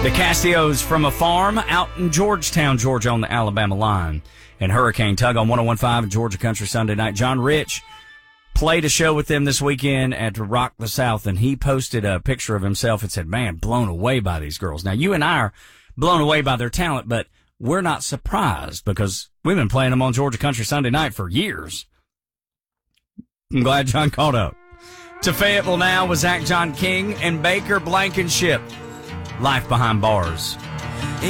The Castios from a farm out in Georgetown, Georgia on the Alabama line. And Hurricane Tug on 101.5 Georgia Country Sunday night. John Rich played a show with them this weekend at Rock the South, and he posted a picture of himself and said, man, blown away by these girls. Now, you and I are blown away by their talent, but we're not surprised because we've been playing them on Georgia Country Sunday night for years. I'm glad John caught up. To Fayetteville now with Zach John King and Baker Blankenship. Life Behind Bars.